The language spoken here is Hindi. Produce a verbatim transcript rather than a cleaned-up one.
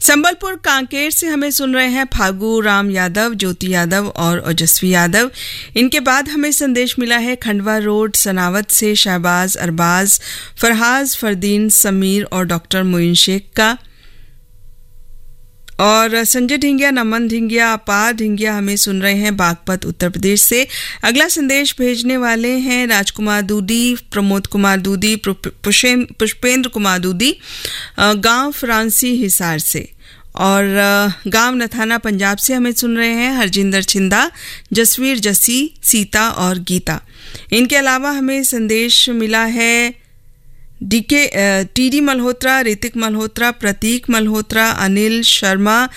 संबलपुर कांकेर से हमें सुन रहे हैं फागू राम यादव, ज्योति यादव और ओजस्वी यादव। इनके बाद हमें संदेश मिला है खंडवा रोड सनावत से शहबाज, अरबाज, फरहाज, फरदीन, समीर और डॉक्टर मोइन शेख का। और संजय ढिंगिया, नमन ढिंगिया, अपार ढिंगिया हमें सुन रहे हैं बागपत उत्तर प्रदेश से। अगला संदेश भेजने वाले हैं राजकुमार दूदी, प्रमोद कुमार दूदी, पुष्पेंद्र कुमार दूदी, गांव फ्रांसी हिसार से। और गांव नथाना पंजाब से हमें सुन रहे हैं हरजिंदर छिंदा, जसवीर जसी, सीता और गीता। इनके अलावा हमें संदेश मिला है डीके टीडी मल्होत्रा, ऋतिक मल्होत्रा, प्रतीक मल्होत्रा, अनिल शर्मा,